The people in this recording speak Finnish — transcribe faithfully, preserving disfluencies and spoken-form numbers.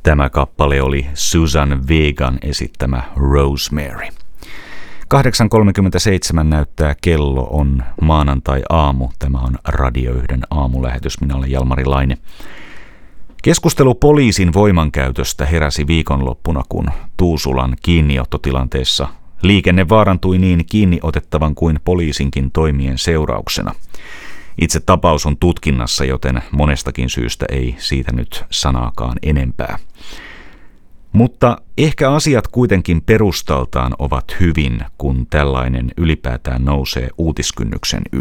Tämä kappale oli Susan Vegan esittämä Rosemary. kahdeksan kolmekymmentäseitsemän näyttää kello, on maanantai-aamu. Tämä on Radio yhden aamulähetys. Minä olen Jalmari Laine. Keskustelu poliisin voimankäytöstä heräsi viikonloppuna, kun Tuusulan kiinniottotilanteessa liikenne vaarantui niin kiinniotettavan kuin poliisinkin toimien seurauksena. Itse tapaus on tutkinnassa, joten monestakin syystä ei siitä nyt sanaakaan enempää. Mutta ehkä asiat kuitenkin perustaltaan ovat hyvin, kun tällainen ylipäätään nousee uutiskynnyksen yli.